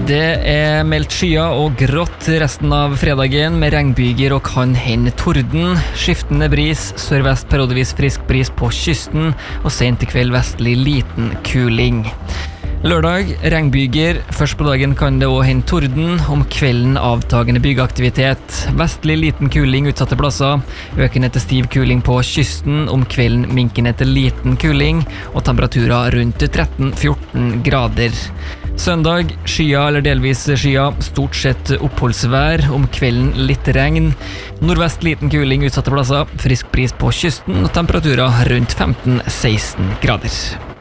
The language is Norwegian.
Det meldt skyer og grått resten av fredagen med regnbyger og kan hende torden. Skiftende bris, sørvest periodevis frisk bris på kysten og sent i kveld vestlig liten kuling. Lørdag, regnbyger. Først på dagen kan det også hende torden. Om kvelden avtagende byggeaktivitet. Vestlig liten kuling utsatte plasser. Økende til stiv kuling på kysten. Om kvelden minkende til liten kuling. Og temperaturer rundt 13-14 grader. Søndag, skyer eller delvis skyer. Stort sett oppholdsvær. Om kvelden litt regn. Nordvest liten kuling utsatte plasser. Frisk bris på kysten. Og temperaturer rundt 15-16 grader.